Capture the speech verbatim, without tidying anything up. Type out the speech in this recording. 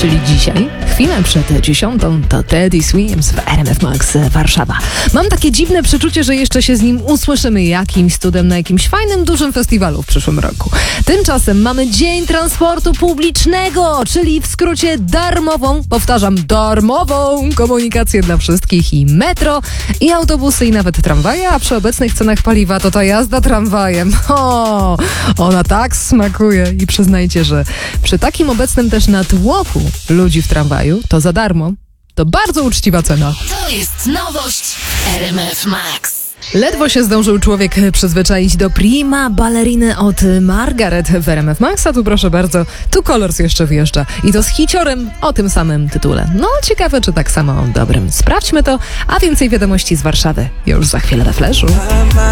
czyli dzisiaj, chwilę przed dziesiątą, to Teddy Swims w R M F Max Warszawa. Mam takie dziwne przeczucie, że jeszcze się z nim usłyszymy jakimś cudem na jakimś fajnym, dużym festiwalu w przyszłym roku. Tymczasem mamy Dzień Transportu Publicznego, czyli w skrócie darmową, powtarzam, darmową komunikację dla wszystkich i metro, i autobusy, i nawet tramwaje, a przy obecnych cenach paliwa to ta jazda tramwajem. O, ona tak smakuje i przyznajcie, że przy takim obecnym też natłoku ludzi w tramwaju to za darmo. To bardzo uczciwa cena. To jest nowość R M F Max. Ledwo się zdążył człowiek przyzwyczaić do prima balleriny od Margaret w R M F Max, a tu proszę bardzo, tu Colors jeszcze wjeżdża. I to z hiciorem o tym samym tytule. No ciekawe, czy tak samo dobrym. Sprawdźmy to, a więcej wiadomości z Warszawy już za chwilę we Flashu.